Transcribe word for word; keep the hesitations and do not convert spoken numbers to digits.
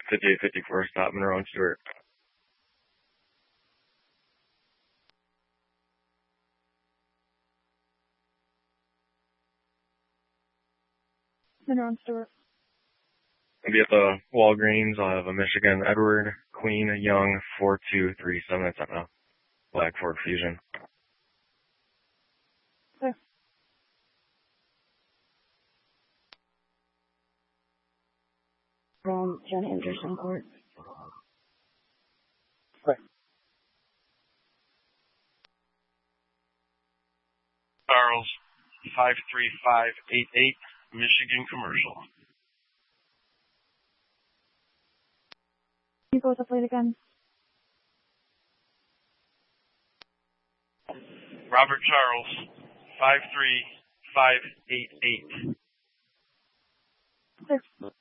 to J fifty-four, stop Monroe and Stewart. Monroe and Stewart. I'll be at the Walgreens. I'll have a Michigan Edward, Queen, Young, four two three seven. It's on a Black Ford Fusion. Okay. From John Anderson Court. Right. Charles, five three five eight eight, Michigan Commercial. Can you go with the plate again? Robert Charles, five three five eight eight. Six.